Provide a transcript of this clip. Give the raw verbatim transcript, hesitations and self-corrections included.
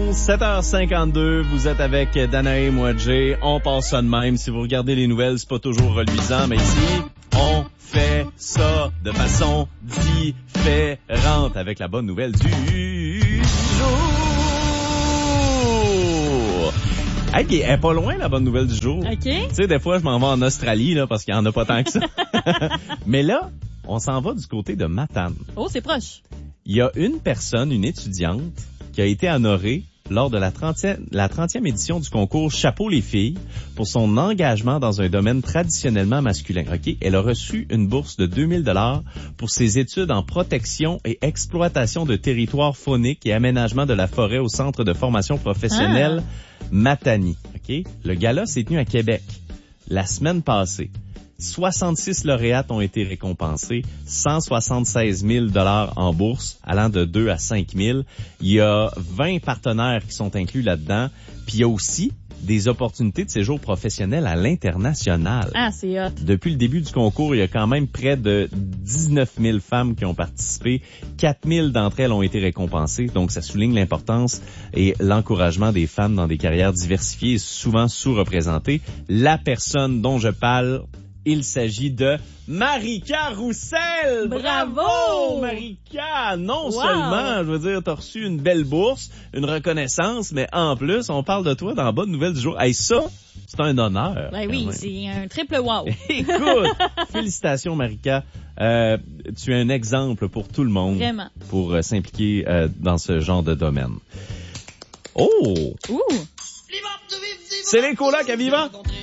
onze, sept heures cinquante-deux, vous êtes avec Danae Moadjé. On passe ça de même. Si vous regardez les nouvelles, c'est pas toujours reluisant, mais ici, on fait ça de façon différente avec la bonne nouvelle du jour. Hey, elle est pas loin, la bonne nouvelle du jour. OK. Tu sais, des fois, je m'en vais en Australie, là, parce qu'il y en a pas tant que ça. Mais là, on s'en va du côté de Matane. Oh, c'est proche. Il y a une personne, une étudiante, qui a été honorée lors de la trentième, la trentième édition du concours Chapeau les filles pour son engagement dans un domaine traditionnellement masculin. OK? Elle a reçu une bourse de deux mille dollars pour ses études en protection et exploitation de territoires fauniques et aménagement de la forêt au Centre de formation professionnelle ah. Matani. OK? Le gala s'est tenu à Québec la semaine passée. soixante-six lauréates ont été récompensés, cent soixante-seize mille dollars en bourse, allant de deux à cinq mille. Il y a vingt partenaires qui sont inclus là-dedans. Puis il y a aussi des opportunités de séjour professionnel à l'international. Ah, c'est hot. Depuis le début du concours, il y a quand même près de dix-neuf mille femmes qui ont participé. quatre mille d'entre elles ont été récompensées. Donc, ça souligne l'importance et l'encouragement des femmes dans des carrières diversifiées et souvent sous-représentées. La personne dont je parle, il s'agit de Marika Roussel. Bravo! Marika! Non wow. seulement, je veux dire, t'as reçu une belle bourse, une reconnaissance, mais en plus, on parle de toi dans la bonne nouvelle du jour. Hey, ça, c'est un honneur. Ben oui, c'est un triple wow. Écoute, félicitations Marika. Euh, tu es un exemple pour tout le monde. Vraiment. Pour euh, s'impliquer euh, dans ce genre de domaine. Oh! Ouh! C'est les colocs à Vivant!